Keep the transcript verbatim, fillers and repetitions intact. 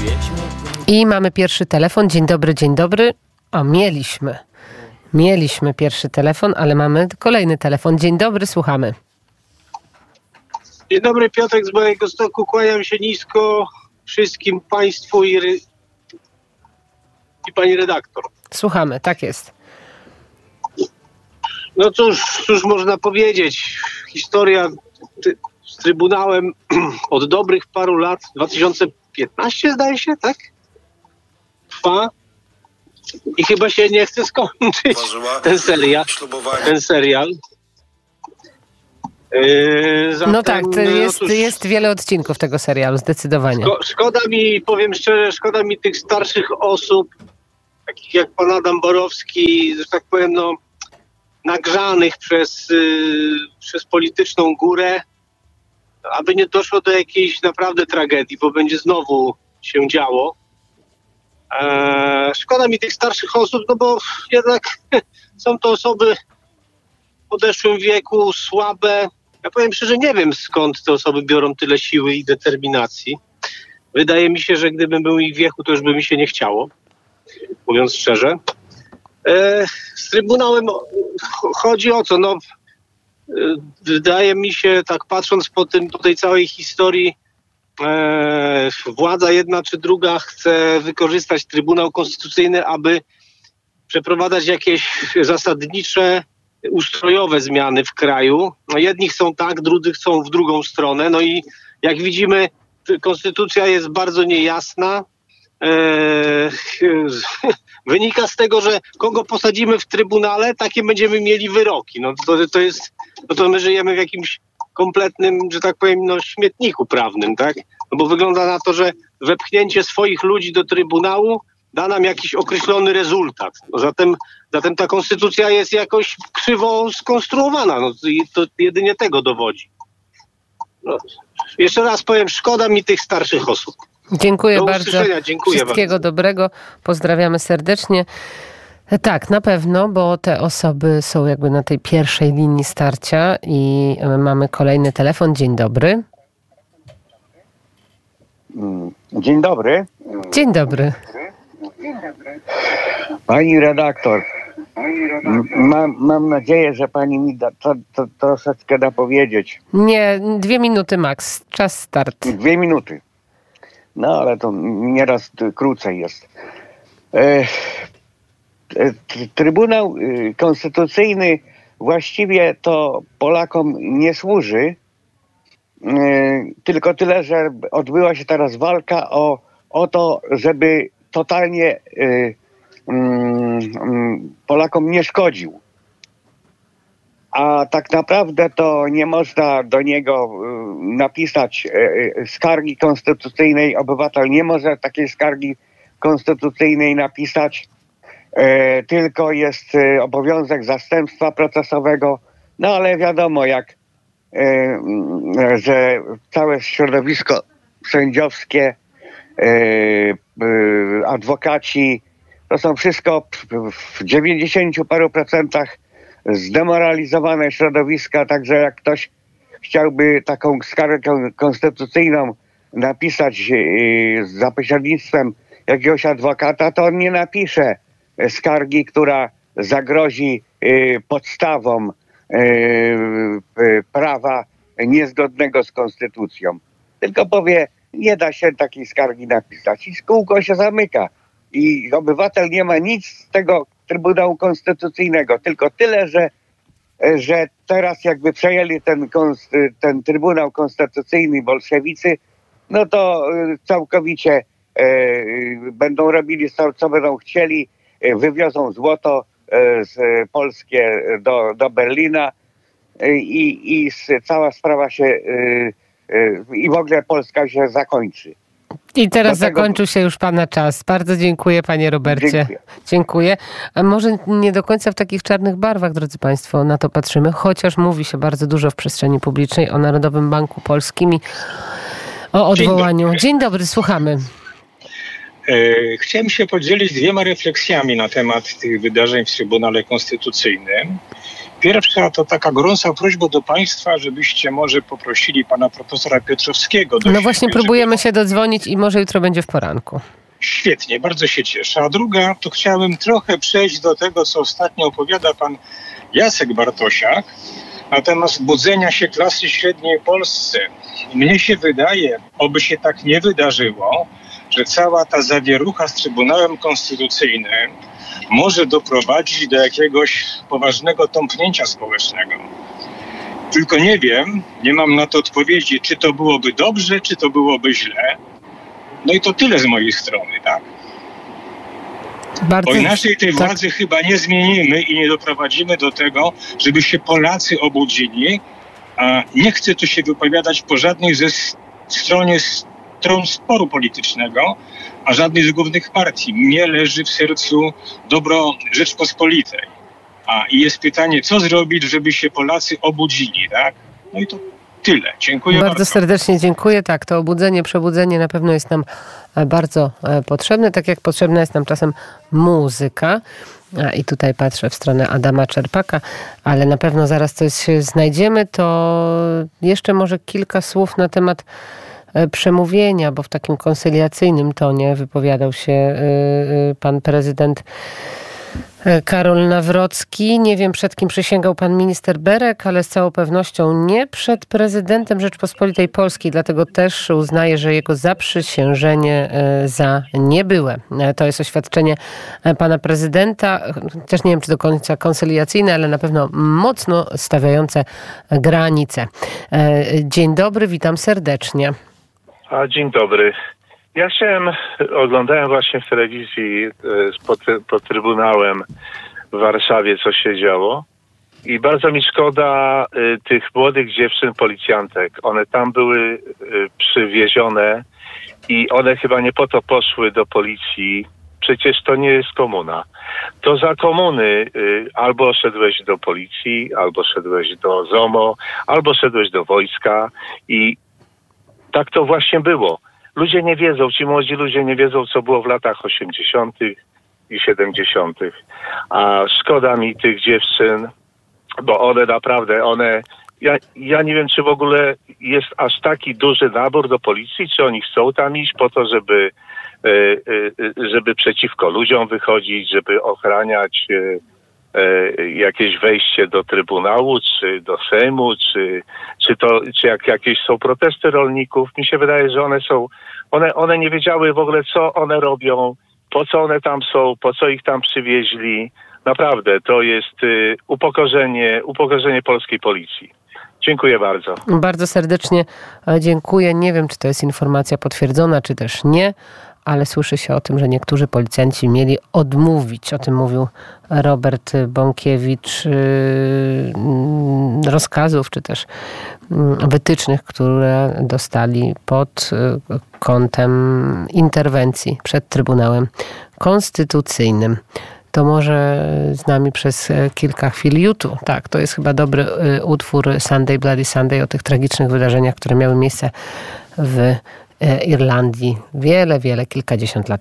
I mamy pierwszy telefon. Dzień dobry, dzień dobry. O, mieliśmy. Mieliśmy pierwszy telefon, ale mamy kolejny telefon. Dzień dobry, słuchamy. Dzień dobry, Piotrek z Białegostoku. Kłaniam się nisko wszystkim państwu i, ry... i pani redaktor. Słuchamy, tak jest. No cóż, cóż można powiedzieć. Historia ty, z Trybunałem od dobrych paru lat, dwa tysiące piętnaście zdaje się, tak? Trwa. I chyba się nie chce skończyć ten serial. Ten serial. Yy, zatem, no tak, to jest, no cóż, jest wiele odcinków tego serialu, zdecydowanie. Szko- szkoda mi, powiem szczerze, szkoda mi tych starszych osób, takich jak pan Adam Borowski, że tak powiem, no, nagrzanych przez, yy, przez polityczną górę, aby nie doszło do jakiejś naprawdę tragedii, bo będzie znowu się działo. Eee, szkoda mi tych starszych osób, no bo jednak są to osoby w podeszłym wieku, słabe. Ja powiem szczerze, nie wiem skąd te osoby biorą tyle siły i determinacji. Wydaje mi się, że gdybym był ich wieku, to już by mi się nie chciało, mówiąc szczerze. Eee, z Trybunałem chodzi o co? No, e, wydaje mi się, tak patrząc po, tym, po tej całej historii, e, władza jedna czy druga chce wykorzystać Trybunał Konstytucyjny, aby przeprowadzać jakieś zasadnicze, ustrojowe zmiany w kraju. No, jedni chcą tak, drudzy chcą w drugą stronę. No i jak widzimy, konstytucja jest bardzo niejasna. Eee, wynika z tego, że kogo posadzimy w Trybunale, takie będziemy mieli wyroki. No to, to jest, no to my żyjemy w jakimś kompletnym, że tak powiem, no, śmietniku prawnym, tak? No bo wygląda na to, że wepchnięcie swoich ludzi do Trybunału da nam jakiś określony rezultat. No zatem, zatem ta konstytucja jest jakoś krzywo skonstruowana. No i to jedynie tego dowodzi. No, jeszcze raz powiem, szkoda mi tych starszych osób. Dziękuję Do bardzo. Dziękuję Wszystkiego bardzo. dobrego. Pozdrawiamy serdecznie. Tak, na pewno, bo te osoby są jakby na tej pierwszej linii starcia i mamy kolejny telefon. Dzień dobry. Dzień dobry. Dzień dobry. Pani redaktor, mam, mam nadzieję, że pani mi da, to, to troszeczkę da powiedzieć. Nie, dwie minuty max. Czas start. Dwie minuty. No ale to nieraz krócej jest. E, Trybunał Konstytucyjny właściwie to Polakom nie służy. E, tylko tyle, że odbyła się teraz walka o, o to, żeby totalnie y, y, Polakom nie szkodził. A tak naprawdę to nie można do niego y, napisać y, skargi konstytucyjnej. Obywatel nie może takiej skargi konstytucyjnej napisać. Y, tylko jest y, obowiązek zastępstwa procesowego. No ale wiadomo, jak y, y, że całe środowisko sędziowskie, adwokaci, to są wszystko w dziewięćdziesięciu paru procentach zdemoralizowane środowiska, także jak ktoś chciałby taką skargę konstytucyjną napisać za pośrednictwem jakiegoś adwokata, to on nie napisze skargi, która zagrozi podstawom prawa niezgodnego z konstytucją, tylko powie, nie da się takiej skargi napisać i kółko się zamyka. I obywatel nie ma nic z tego Trybunału Konstytucyjnego, tylko tyle, że, że teraz jakby przejęli ten, ten Trybunał Konstytucyjny bolszewicy, no to całkowicie e, będą robili co, co będą chcieli, e, wywiozą złoto e, z polskie do, do Berlina e, i, i cała sprawa się e, i w ogóle Polska się zakończy. I teraz Dlatego... zakończył się już pana czas. Bardzo dziękuję, panie Robercie. Dziękuję. Dziękuję. A może nie do końca w takich czarnych barwach, drodzy państwo, na to patrzymy, chociaż mówi się bardzo dużo w przestrzeni publicznej o Narodowym Banku Polskim i o odwołaniu. Dzień dobry, Dzień dobry słuchamy. Chciałem się podzielić dwiema refleksjami na temat tych wydarzeń w Trybunale Konstytucyjnym. Pierwsza to taka gorąca prośba do państwa, żebyście może poprosili pana profesora Piotrowskiego. Do no właśnie siebie, próbujemy żeby... się dodzwonić i może jutro będzie w poranku. Świetnie, bardzo się cieszę. A druga, to chciałem trochę przejść do tego, co ostatnio opowiada pan Jacek Bartosiak na temat budzenia się klasy średniej w Polsce. Mnie się wydaje, oby się tak nie wydarzyło, że cała ta zawierucha z Trybunałem Konstytucyjnym może doprowadzić do jakiegoś poważnego tąpnięcia społecznego. Tylko nie wiem, nie mam na to odpowiedzi, czy to byłoby dobrze, czy to byłoby źle. No i to tyle z mojej strony, tak? Bardzo, Bo inaczej tej tak. władzy chyba nie zmienimy i nie doprowadzimy do tego, żeby się Polacy obudzili. A nie chcę tu się wypowiadać po żadnej ze stronie stron sporu politycznego, a żadnej z głównych partii. Mnie leży w sercu dobro Rzeczpospolitej. A i jest pytanie, co zrobić, żeby się Polacy obudzili, tak? No i to tyle. Dziękuję bardzo. Bardzo serdecznie dziękuję. Tak, to obudzenie, przebudzenie na pewno jest nam bardzo potrzebne, tak jak potrzebna jest nam czasem muzyka. I tutaj patrzę w stronę Adama Czerpaka, ale na pewno zaraz coś znajdziemy. To jeszcze może kilka słów na temat przemówienia, bo w takim koncyliacyjnym tonie wypowiadał się pan prezydent Karol Nawrocki. Nie wiem, przed kim przysięgał pan minister Berek, ale z całą pewnością nie przed prezydentem Rzeczpospolitej Polskiej, dlatego też uznaję, że jego zaprzysiężenie za niebyłe. To jest oświadczenie pana prezydenta, też nie wiem, czy do końca koncyliacyjne, ale na pewno mocno stawiające granice. Dzień dobry, witam serdecznie. A, dzień dobry. Ja chciałem, oglądałem właśnie w telewizji pod, pod Trybunałem w Warszawie, co się działo i bardzo mi szkoda y, tych młodych dziewczyn policjantek. One tam były y, przywiezione i one chyba nie po to poszły do policji. Przecież to nie jest komuna. To za komuny y, albo szedłeś do policji, albo szedłeś do ZOMO, albo szedłeś do wojska i tak to właśnie było. Ludzie nie wiedzą, ci młodzi ludzie nie wiedzą, co było w latach osiemdziesiątych i siedemdziesiątych. A szkoda mi tych dziewczyn, bo one naprawdę, one... Ja, ja nie wiem, czy w ogóle jest aż taki duży nabór do policji, czy oni chcą tam iść po to, żeby, żeby przeciwko ludziom wychodzić, żeby ochraniać jakieś wejście do Trybunału, czy do Sejmu, czy, czy to, czy jak jakieś są protesty rolników. Mi się wydaje, że one są, one, one nie wiedziały w ogóle, co one robią, po co one tam są, po co ich tam przywieźli. Naprawdę, to jest y, upokorzenie, upokorzenie polskiej policji. Dziękuję bardzo. Bardzo serdecznie dziękuję. Nie wiem, czy to jest informacja potwierdzona, czy też nie, ale słyszy się o tym, że niektórzy policjanci mieli odmówić. O tym mówił Robert Bąkiewicz, rozkazów, czy też wytycznych, które dostali pod kątem interwencji przed Trybunałem Konstytucyjnym. To może z nami przez kilka chwil YouTube. Tak, to jest chyba dobry utwór Sunday Bloody Sunday o tych tragicznych wydarzeniach, które miały miejsce w Irlandii wiele, wiele, kilkadziesiąt lat